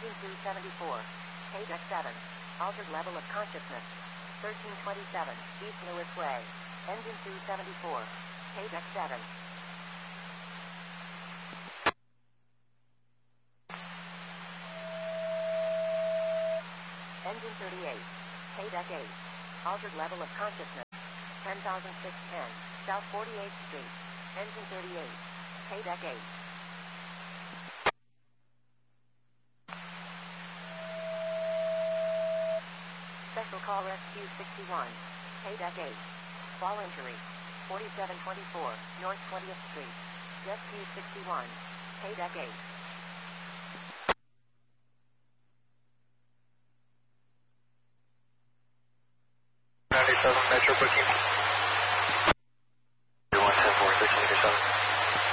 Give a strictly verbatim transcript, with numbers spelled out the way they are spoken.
Engine two seventy-four. K deck seven. Altered level of consciousness. thirteen twenty-seven. East Lewis Way. Engine two seventy-four. K deck seven. Engine thirty-eight. K deck eight. Altered level of consciousness. ten thousand six hundred ten. South forty-eighth Street. Engine thirty-eight. K deck eight. Special call Rescue sixty-one. K deck eight. Fall injury. forty-seven twenty-four. North twentieth Street. Rescue sixty-one. K deck eight. ninety-seven Metro booking.